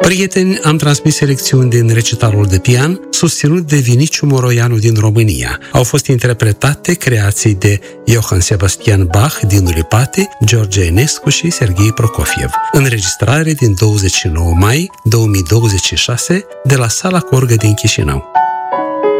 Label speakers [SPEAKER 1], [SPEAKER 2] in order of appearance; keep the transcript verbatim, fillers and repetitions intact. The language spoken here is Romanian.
[SPEAKER 1] Prieteni, am transmis selecțiuni din recitalul de pian, susținut de Viniciu Moroianu din România. Au fost interpretate creații de Johann Sebastian Bach din Ulipate, George Enescu și Serghei Prokofiev. Înregistrare din douăzeci și nouă mai două mii douăzeci și șase de la Sala Corgă din Chișinău.